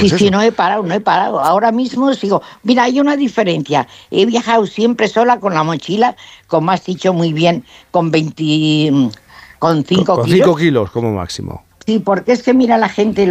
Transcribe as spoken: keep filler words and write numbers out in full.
Pues sí, eso. sí, no he parado, no he parado. Ahora mismo sigo. Mira, hay una diferencia. He viajado siempre sola con la mochila, como has dicho muy bien, con veinte, con Con, cinco con kilos. cinco kilos como máximo. Sí, porque es que mira la gente